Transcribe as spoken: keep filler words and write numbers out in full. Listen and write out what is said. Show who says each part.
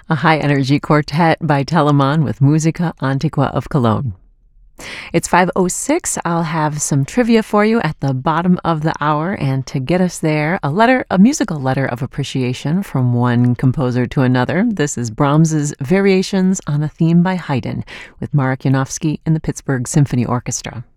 Speaker 1: a high-energy quartet by Telemann with Musica Antiqua of Cologne. It's five oh six. I'll have some trivia for you at the bottom of the hour, and to get us there, a letter, a musical letter of appreciation from one composer to another. This is Brahms's Variations on a Theme by Haydn with Marek Janowski and the Pittsburgh Symphony Orchestra.